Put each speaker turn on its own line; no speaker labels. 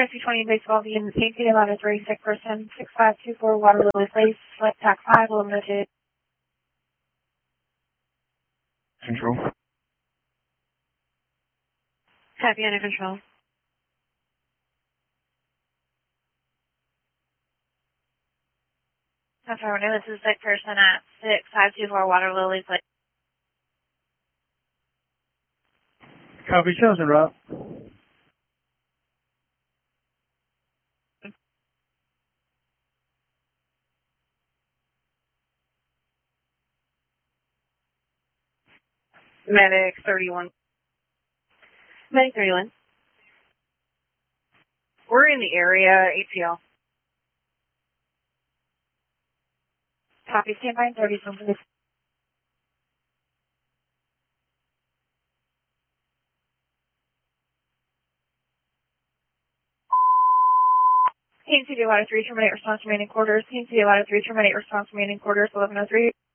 Rescue 20 baseball v. in the safety of a 3 sick person, 6524 Waterloo Place, select TAC 5, limited.
Control.
Copy, under control. Affirmative, this is a sick person at 6524 Waterloo Place.
Copy, chosen route.
Medic 31. Medic 31. We're in the area, ATL. Copy, stand by in 30 seconds. Team CD Water 3, terminate response remaining quarters. Team CD Water 3, terminate response remaining quarters, 1103.